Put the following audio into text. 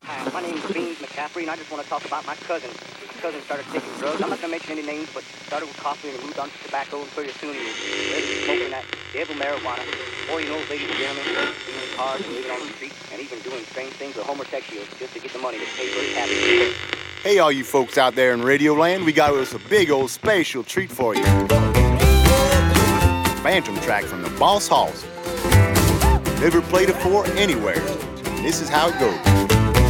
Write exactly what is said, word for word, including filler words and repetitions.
Hi, my name's Beans McCaffrey, and I just want to talk about my cousin. His cousin started taking drugs. I'm not going to mention any names, but started with coffee and moved on to tobacco, and pretty soon he was smoking that devil marijuana, forty old ladies and gentlemen, stealing cars and living on the street, and even doing strange things with homosexuals just to get the money to pay for his habits. Hey, all you folks out there in Radio Land, we got us a big old special treat for you. Phantom track from the Boss Hoss. Never played it before anywhere. This is how it goes.